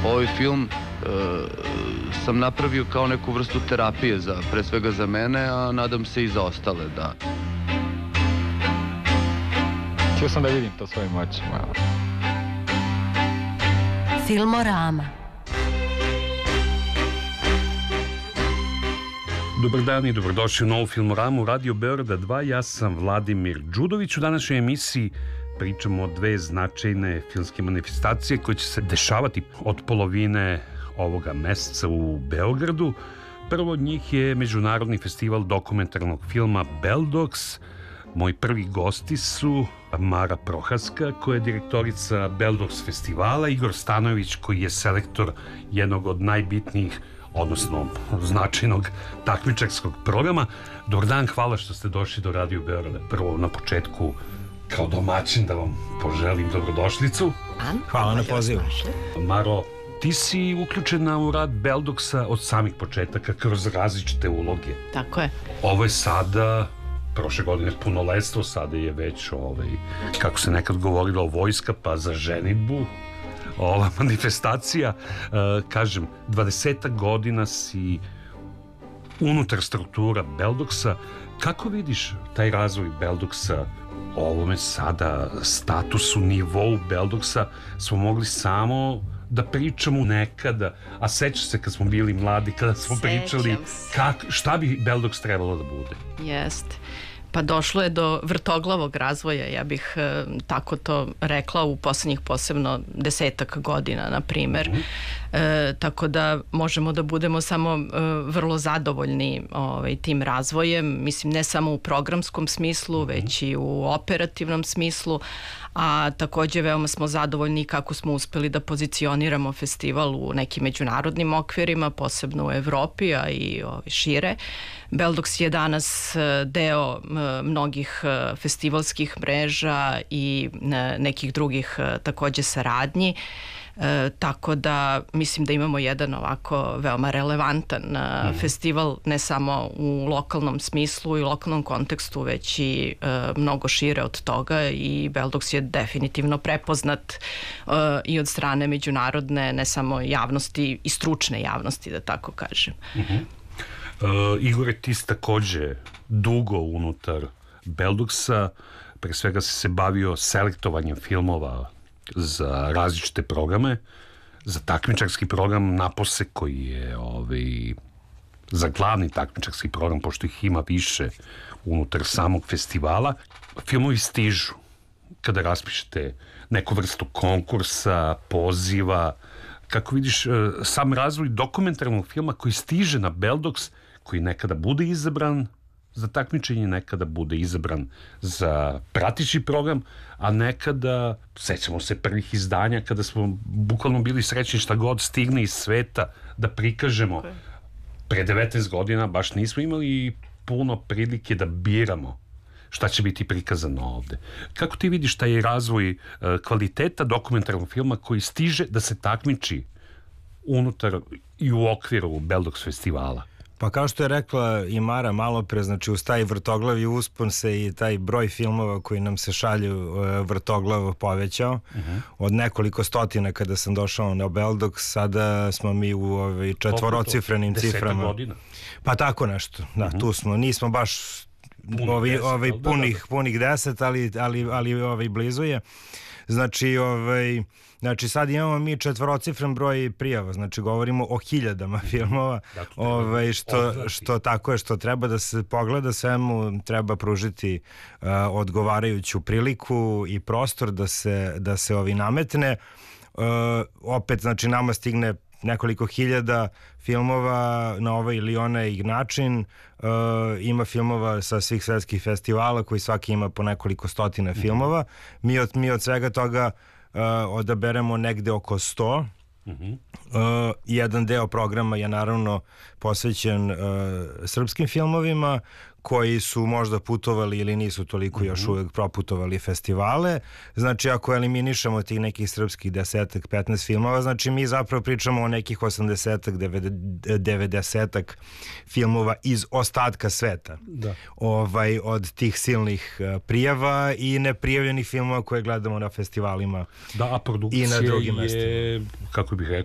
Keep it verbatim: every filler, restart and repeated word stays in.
ovaj film e, sam napravio kao neku vrstu terapije, za, pre svega za mene, a nadam se i za ostale, da. Htio sam da vidim to svojim očima. Filmorama. Dobar dan i dobrodošli u novu Filmoramu Radio Beograda dva. Ja sam Vladimir Đudović. U današnjoj emisiji pričamo o dve značajne filmske manifestacije koje će se dešavati od polovine ovoga meseca u Beogradu. Prvo od njih je Međunarodni festival dokumentarnog filma Beldox. Moji prvi gosti su Mara Prohaska, koja je direktorica Beldox festivala, Igor Stanojević, koji je selektor jednog od najbitnijih, odnosno značajnog takmičarskog programa. Dobar dan, hvala što ste došli do Radio Beograda. Prvo na početku, kao domaćin, da vam poželim dobrodošlicu. Hvala na pozivu. Maro, ti si uključena u rad Beldoxa od samih početaka kroz različite uloge. Tako je. Ovo je sada, prošle godine punoletstvo, sada je već, ovaj, kako se nekad govorilo, vojska, pa za ženidbu. Ova manifestacija, uh, kažem, dvadesetak godina si unutar struktura Beldoxa. Kako vidiš taj razvoj Beldoxa, ovome sada statusu, nivou Beldoxa? Smo mogli samo da pričamo nekada, a sećaš se kad smo bili mladi, kada smo Sećam pričali kak, šta bi Beldox trebalo da bude? Jeste. Pa došlo je do vrtoglavog razvoja, ja bih e, tako to rekla, u poslednjih posebno desetak godina, na primer. Mm-hmm. E, tako da možemo da budemo samo e, vrlo zadovoljni ovaj, tim razvojem, mislim ne samo u programskom smislu, mm-hmm. već i u operativnom smislu, a takođe veoma smo zadovoljni kako smo uspeli da pozicioniramo festival u nekim međunarodnim okvirima, posebno u Evropi, a i ovaj, šire. Beldox je danas deo mnogih festivalskih mreža i nekih drugih takođe saradnji. E, tako da mislim da imamo jedan ovako veoma relevantan mm. festival, ne samo u lokalnom smislu i lokalnom kontekstu, već i e, mnogo šire od toga, i Beldox je definitivno prepoznat e, i od strane međunarodne, ne samo javnosti i stručne javnosti, da tako kažem. Mm-hmm. Uh, Igore, ti si takođe dugo unutar Beldoxa, pre svega si se bavio selektovanjem filmova za različite programe, za takmičarski program napose koji je ovaj, za glavni takmičarski program, pošto ih ima više unutar samog festivala. Filmovi stižu kada raspišete neku vrstu konkursa, poziva. Kako vidiš sam razvoj dokumentarnog filma koji stiže na Beldox, koji nekada bude izabran za takmičenje, nekada bude izabran za prateći program, a nekada, sećamo se prvih izdanja kada smo bukvalno bili srećni šta god stigne iz sveta da prikažemo. Okay. Pre devetnaest godina baš nismo imali puno prilike da biramo šta će biti prikazano ovde. Kako ti vidiš taj razvoj kvaliteta dokumentarnog filma koji stiže da se takmiči unutar i u okviru Beldox festivala? Pa kao što je rekla i Mara malo pre, znači uz taj vrtoglavi uspon se i taj broj filmova koji nam se šalju vrtoglavo povećao. Uh-huh. Od nekoliko stotina kada sam došao na Beldox, sada smo mi u ovaj, četvorocifrenim ciframa. Godina. Pa tako nešto, da, uh-huh. tu smo, nismo baš punih ovi, deset, ovaj, punih, da, da. punih deset, ali, ali, ali ovaj, blizu je. Znači, ovaj, znači sad imamo mi četvorocifren broj prijava, znači govorimo o hiljadama filmova, ovaj, što, što tako je, što treba da se pogleda, svemu treba pružiti uh, odgovarajuću priliku i prostor da se, da se ovi nametne. Uh, opet, znači nama stigne nekoliko hiljada filmova na ovaj ili onaj način. Uh, ima filmova sa svih svetskih festivala koji svaki ima po nekoliko stotina mm-hmm. filmova. Mi od, mi od svega toga uh, odaberemo negde oko sto. Mm-hmm. Uh, jedan deo programa je naravno posvećen uh, srpskim filmovima koji su možda putovali ili nisu toliko mm-hmm. još uvek proputovali festivale. Znači ako eliminišemo tih nekih srpskih desetak, petnaest filmova, znači mi zapravo pričamo o nekih osamdesetak, devedesetak filmova iz ostatka sveta. Da. Ovaj, od tih silnih uh, prijava i neprijavljenih filmova koje gledamo na festivalima. Da, a produkcija i na drugim je, mestima. Kako bih rekao,